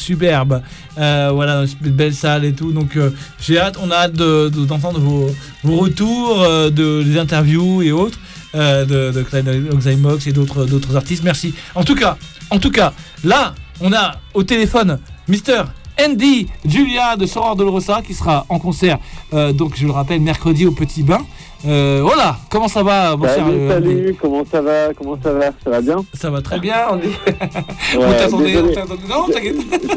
superbe. Voilà, une belle salle et tout. Donc on a hâte d'entendre vos retours, des interviews et autres de Xymox et d'autres artistes. Merci. En tout cas, là, on a au téléphone Mister Andy Julia de Soror Dolorosa qui sera en concert, donc je le rappelle, mercredi au Petit Bain. Voilà, comment ça va? Salut, comment ça va? Ça va bien? Ça va très bien, Andy. Ouais, on t'attendait. Non, t'inquiète.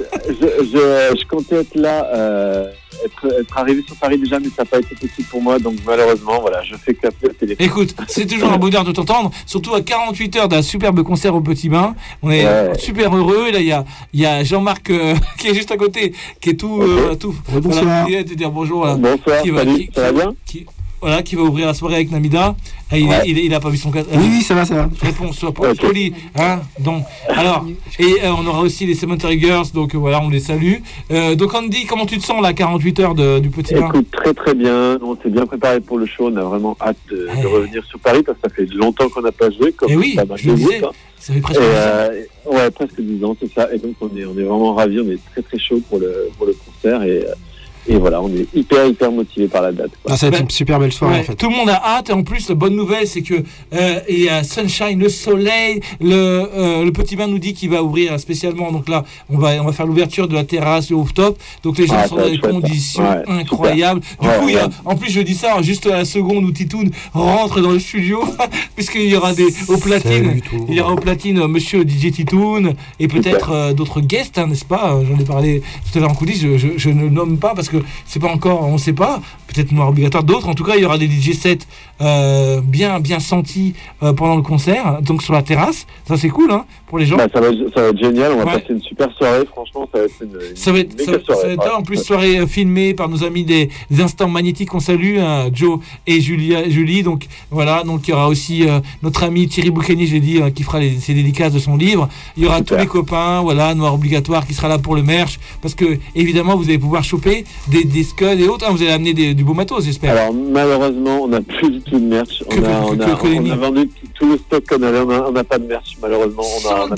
Je comptais être là, être arrivé sur Paris déjà, mais ça n'a pas été possible pour moi, donc malheureusement, voilà, je fais qu'appeler au téléphone. Écoute, c'est toujours un bonheur de t'entendre, surtout à 48 heures d'un superbe concert au Petit Bain. On est super heureux. Et là, il y a Jean-Marc qui est juste à côté, qui est tout. Bonsoir. Voilà, il va te dire bonjour. Là, bonsoir, salut, ça va bien? Qui va ouvrir la soirée avec Namida. Il a pas vu son cas. Oui, ça va. Réponse, sois pas poli. Hein, donc, alors, on aura aussi les Cemetery Girls, donc voilà, on les salue. Donc Andy, comment tu te sens là, 48 heures du Petit Bain? Écoute, très très bien. On s'est bien préparé pour le show. On a vraiment hâte de revenir sur Paris parce que ça fait longtemps qu'on n'a pas joué. Comme je le disais, ça fait presque 10 ans. Ouais, presque 10 ans, c'est ça. Et donc on est vraiment ravis. On est très très chaud pour le concert et voilà, on est hyper motivé par la date. Ça va être une super belle soirée en fait. Tout le monde a hâte et en plus la bonne nouvelle c'est que il y a Sunshine, le soleil, le Petit Bain nous dit qu'il va ouvrir spécialement, donc là on va faire l'ouverture de la terrasse, le rooftop, donc les gens sont dans des conditions incroyables. Du coup en plus je dis ça juste à la seconde où Titoun rentre dans le studio puisqu'il y aura au platine monsieur DJ Titoun et peut-être d'autres guests, n'est-ce pas? J'en ai parlé tout à l'heure en coulisses, je ne nomme pas parce que c'est pas encore, on sait pas, peut-être Noir Obligatoire, d'autres, en tout cas il y aura des DJ sets bien sentis pendant le concert, donc sur la terrasse, ça c'est cool pour les gens. Ça va être génial, on va passer une super soirée, franchement ça va être une méga soirée. Ça va être en plus soirée filmée par nos amis des Instants Magnétiques qu'on salue, Joe et Julie, donc voilà, donc il y aura aussi notre ami Thierry Boucani, j'ai dit, qui fera ses dédicaces de son livre, il y aura tous les copains, voilà, Noir Obligatoire qui sera là pour le merch, parce que évidemment vous allez pouvoir choper des scuds et autres, vous allez amener du beau matos, j'espère. Alors malheureusement on n'a plus du tout de merch, on a vendu tout le stock qu'on avait, on n'a pas de merch malheureusement, on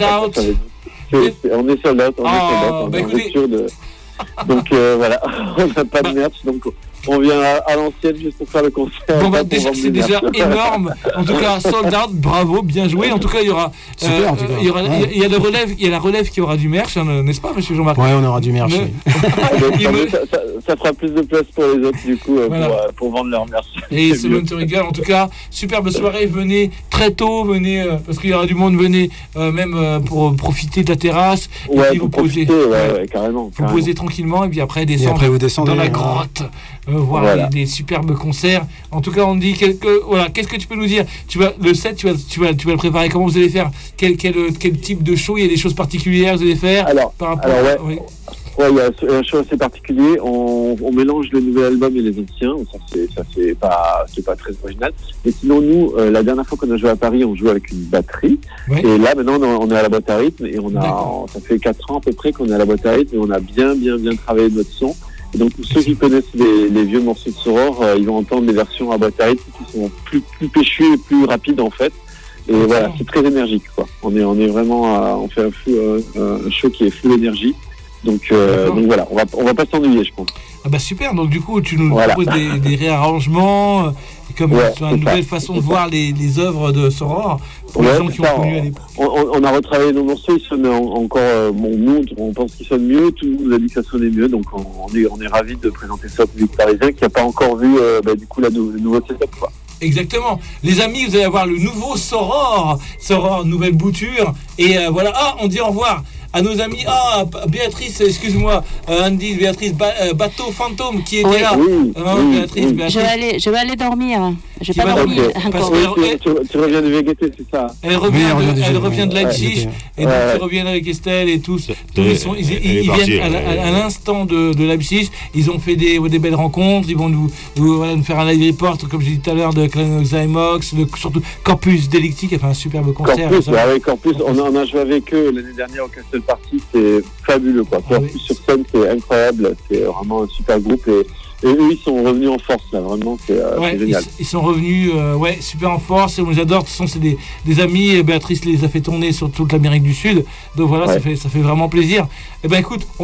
est sold out, on est sûr de... Donc voilà, on n'a pas de merch, donc on vient à l'ancienne juste pour faire le concert. C'est déjà énorme. En tout cas, sold out, bravo, bien joué. En tout cas, il y aura. Super, en tout cas. Il y a la relève qui aura du merch, n'est-ce pas, monsieur Jean-Marc? Ouais, on aura du merch. Ça fera plus de place pour les autres, du coup, pour vendre leur merch. Et c'est bonne rigole. En tout cas, superbe soirée. Venez très tôt, parce qu'il y aura du monde. Venez même pour profiter de la terrasse. Et puis vous poser. Carrément. Vous posez tranquillement et puis après vous descendez dans la grotte. Voir des superbes concerts. En tout cas, on dit qu'est-ce que tu peux nous dire? Le set, tu vas le préparer. Comment vous allez faire? Quel type de show? Il y a des choses particulières que vous allez faire par rapport il y a un show assez particulier. On mélange le nouvel album et les anciens. Ça c'est pas très original. Mais sinon, nous, la dernière fois qu'on a joué à Paris, on jouait avec une batterie. Et là, maintenant, on est à la boîte à rythme et ça fait 4 ans à peu près qu'on est à la boîte à rythme et on a bien travaillé notre son. Et donc, pour ceux qui connaissent les vieux morceaux de Soror, ils vont entendre des versions à boîte à rythme qui sont plus péchues et plus rapides en fait. Et voilà, c'est très énergique, quoi. On est vraiment, on fait un show qui est full énergie. Donc voilà, on va pas s'ennuyer, je pense. Ah bah super, donc du coup tu nous proposes des réarrangements, comme une nouvelle façon de voir les œuvres de Soror pour les gens qui ont connu à l'époque. On a retravaillé nos morceaux, ils sonnent encore, nous on pense qu'ils sonnent mieux, tout le monde nous a dit que ça sonnait mieux, donc on est ravis de présenter ça au public parisien qui n'a pas encore vu du coup le nouveau setup, quoi. Exactement. Les amis, vous allez avoir le nouveau Soror, nouvelle bouture, et voilà, on dit au revoir à nos amis, Béatrice, excuse-moi, Andy, Béatrice Bateau Fantôme qui était là. Béatrice. Je vais aller dormir. J'ai pas dormi encore. Tu reviens de VGT, c'est ça? Elle revient de Leipzig, et donc ils reviennent avec Estelle et tous. Ils viennent à l'instant de Leipzig. Ils ont fait des belles rencontres. Ils vont nous faire un live report, comme j'ai dit tout à l'heure, de Xymox, surtout Campus Délictique, qui a fait un superbe concert. Campus, on a joué avec eux l'année dernière au Castle Party, c'est fabuleux, quoi. Campus sur scène, c'est incroyable, c'est vraiment un super groupe et eux ils sont revenus en force là, vraiment c'est génial. Ils sont revenus super en force et on les adore. De toute façon c'est des amis, et Béatrice les a fait tourner sur toute l'Amérique du Sud, donc voilà, ça fait vraiment plaisir. Et ben écoute,